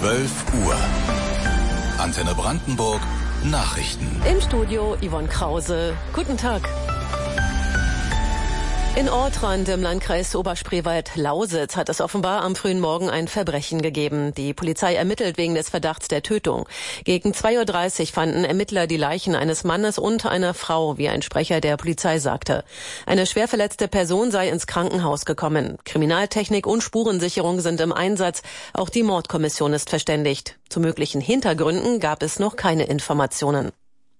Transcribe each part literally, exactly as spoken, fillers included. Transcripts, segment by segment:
zwölf Uhr. Antenne Brandenburg Nachrichten. Im Studio Yvonne Krause. Guten Tag. In Ortrand im Landkreis Oberspreewald-Lausitz hat es offenbar am frühen Morgen ein Verbrechen gegeben. Die Polizei ermittelt wegen des Verdachts der Tötung. Gegen zwei Uhr dreißig fanden Ermittler die Leichen eines Mannes und einer Frau, wie ein Sprecher der Polizei sagte. Eine schwer verletzte Person sei ins Krankenhaus gekommen. Kriminaltechnik und Spurensicherung sind im Einsatz. Auch die Mordkommission ist verständigt. Zu möglichen Hintergründen gab es noch keine Informationen.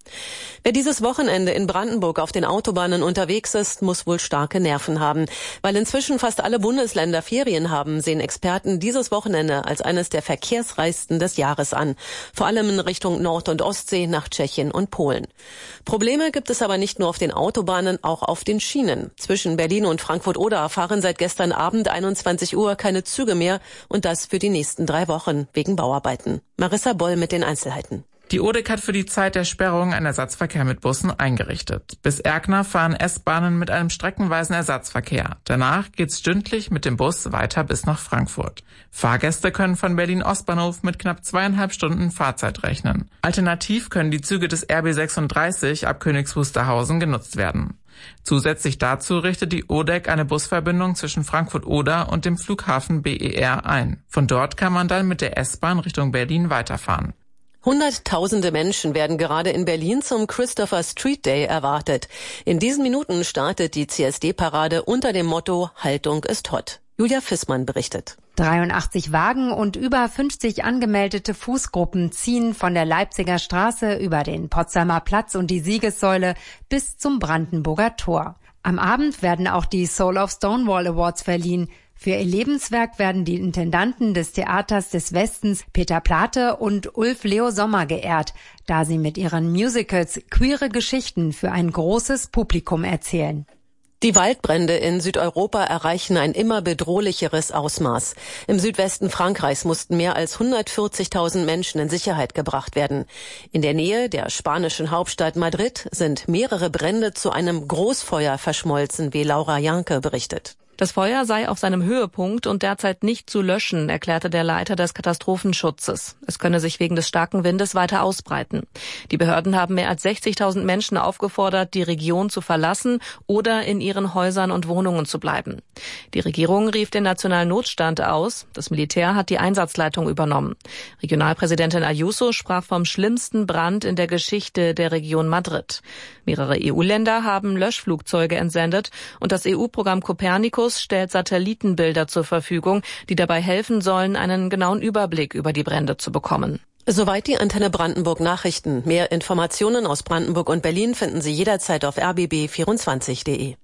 Wer dieses Wochenende in Brandenburg auf den Autobahnen unterwegs ist, muss wohl starke Nerven haben. Weil inzwischen fast alle Bundesländer Ferien haben, sehen Experten dieses Wochenende als eines der verkehrsreichsten des Jahres an. Vor allem in Richtung Nord- und Ostsee nach Tschechien und Polen. Probleme gibt es aber nicht nur auf den Autobahnen, auch auf den Schienen. Zwischen Berlin und Frankfurt-Oder fahren seit gestern Abend einundzwanzig Uhr keine Züge mehr und das für die nächsten drei Wochen wegen Bauarbeiten. Marissa Boll mit den Einzelheiten. Die O D E C hat für die Zeit der Sperrung einen Ersatzverkehr mit Bussen eingerichtet. Bis Erkner fahren S-Bahnen mit einem streckenweisen Ersatzverkehr. Danach geht's stündlich mit dem Bus weiter bis nach Frankfurt. Fahrgäste können von Berlin Ostbahnhof mit knapp zweieinhalb Stunden Fahrzeit rechnen. Alternativ können die Züge des R B sechsunddreißig ab Königs Wusterhausen genutzt werden. Zusätzlich dazu richtet die O D E C eine Busverbindung zwischen Frankfurt-Oder und dem Flughafen B E R ein. Von dort kann man dann mit der S-Bahn Richtung Berlin weiterfahren. Hunderttausende Menschen werden gerade in Berlin zum Christopher Street Day erwartet. In diesen Minuten startet die C S D-Parade unter dem Motto Haltung ist hot. Julia Fissmann berichtet. dreiundachtzig Wagen und über fünfzig angemeldete Fußgruppen ziehen von der Leipziger Straße über den Potsdamer Platz und die Siegessäule bis zum Brandenburger Tor. Am Abend werden auch die Soul of Stonewall Awards verliehen. Für ihr Lebenswerk werden die Intendanten des Theaters des Westens Peter Plate und Ulf Leo Sommer geehrt, da sie mit ihren Musicals queere Geschichten für ein großes Publikum erzählen. Die Waldbrände in Südeuropa erreichen ein immer bedrohlicheres Ausmaß. Im Südwesten Frankreichs mussten mehr als hundertvierzigtausend Menschen in Sicherheit gebracht werden. In der Nähe der spanischen Hauptstadt Madrid sind mehrere Brände zu einem Großfeuer verschmolzen, wie Laura Janke berichtet. Das Feuer sei auf seinem Höhepunkt und derzeit nicht zu löschen, erklärte der Leiter des Katastrophenschutzes. Es könne sich wegen des starken Windes weiter ausbreiten. Die Behörden haben mehr als sechzigtausend Menschen aufgefordert, die Region zu verlassen oder in ihren Häusern und Wohnungen zu bleiben. Die Regierung rief den nationalen Notstand aus. Das Militär hat die Einsatzleitung übernommen. Regionalpräsidentin Ayuso sprach vom schlimmsten Brand in der Geschichte der Region Madrid. Mehrere E U-Länder haben Löschflugzeuge entsendet und das E U-Programm Copernicus stellt Satellitenbilder zur Verfügung, die dabei helfen sollen, einen genauen Überblick über die Brände zu bekommen. Soweit die Antenne Brandenburg Nachrichten. Mehr Informationen aus Brandenburg und Berlin finden Sie jederzeit auf r b b vierundzwanzig punkt de.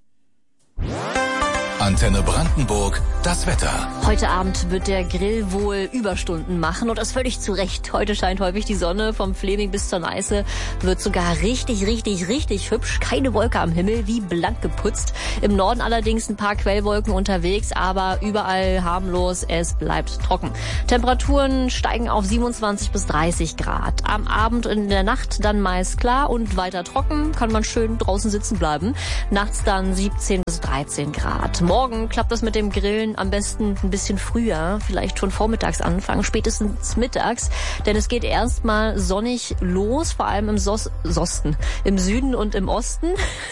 Antenne Brandenburg, das Wetter. Heute Abend wird der Grill wohl Überstunden machen und das völlig zu Recht. Heute scheint häufig die Sonne, vom Fleming bis zur Neiße, wird sogar richtig, richtig, richtig hübsch. Keine Wolke am Himmel, wie blank geputzt. Im Norden allerdings ein paar Quellwolken unterwegs, aber überall harmlos, es bleibt trocken. Temperaturen steigen auf siebenundzwanzig bis dreißig Grad. Am Abend und in der Nacht dann meist klar und weiter trocken, kann man schön draußen sitzen bleiben. Nachts dann siebzehn bis dreizehn Grad. Morgen klappt das mit dem Grillen am besten ein bisschen früher, vielleicht schon vormittags anfangen, spätestens mittags, denn es geht erstmal sonnig los, vor allem im Sos- Sosten, im Süden und im Osten.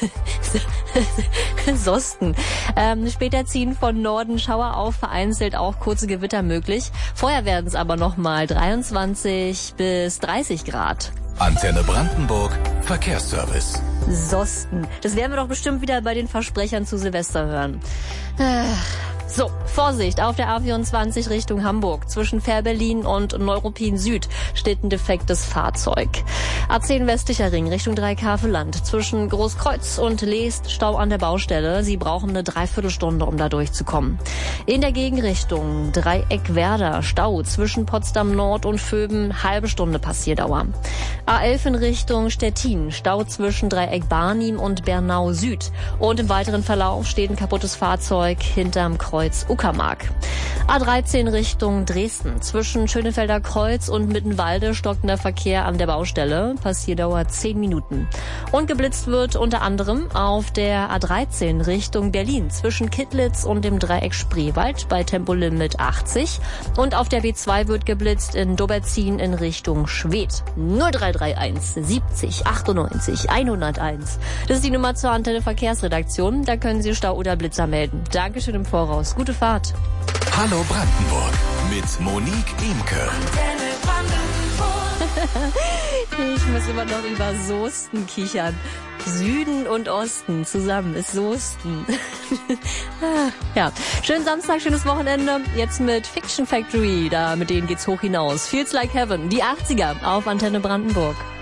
Sosten. Ähm, später ziehen von Norden Schauer auf, vereinzelt auch kurze Gewitter möglich. Vorher werden es aber nochmal dreiundzwanzig bis dreißig Grad. Antenne Brandenburg, Verkehrsservice. Sosten. Das werden wir doch bestimmt wieder bei den Versprechern zu Silvester hören. So, Vorsicht, auf der A vierundzwanzig Richtung Hamburg. Zwischen Fährberlin und Neuruppin Süd steht ein defektes Fahrzeug. A zehn westlicher Ring Richtung Dreikäferland. Zwischen Großkreuz und Leest Stau an der Baustelle. Sie brauchen eine Dreiviertelstunde, um da durchzukommen. In der Gegenrichtung Dreieck Werder Stau zwischen Potsdam Nord und Vöben. Halbe Stunde Passierdauer. A elf in Richtung Stettin. Stau zwischen Dreieck Barnim und Bernau Süd. Und im weiteren Verlauf steht ein kaputtes Fahrzeug hinterm Kreuz Kreuz Uckermark. A dreizehn Richtung Dresden. Zwischen Schönefelder Kreuz und Mittenwalde stockender Verkehr an der Baustelle. Passierdauer zehn Minuten. Und geblitzt wird unter anderem auf der A dreizehn Richtung Berlin. Zwischen Kittlitz und dem Dreieck Spreewald bei Tempolimit achtzig. Und auf der B zwei wird geblitzt in Doberzin in Richtung Schwedt. null drei drei eins siebzig achtundneunzig hunderteins. Das ist die Nummer zur Antenne Verkehrsredaktion. Da können Sie Stau oder Blitzer melden. Dankeschön im Voraus. Gute Fahrt. Hallo Brandenburg mit Monique Imke. Ich muss immer noch über Soesten kichern. Süden und Osten zusammen ist Soesten. Ja, schönen Samstag, schönes Wochenende. Jetzt mit Fiction Factory, da mit denen geht's hoch hinaus. Feels Like Heaven, die achtziger auf Antenne Brandenburg.